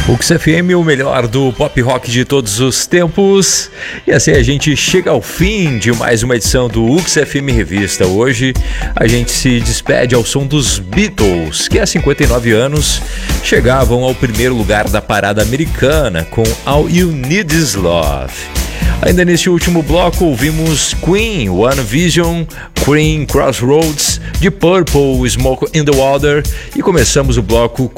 UX FM, o melhor do pop rock de todos os tempos. E assim a gente chega ao fim de mais uma edição do UX FM Revista. Hoje a gente se despede ao som dos Beatles, que há 59 anos chegavam ao primeiro lugar da parada americana com All You Need Is Love. Ainda neste último bloco ouvimos Queen, One Vision, Cream, Crossroads, Deep Purple, Smoke in the Water, e começamos o bloco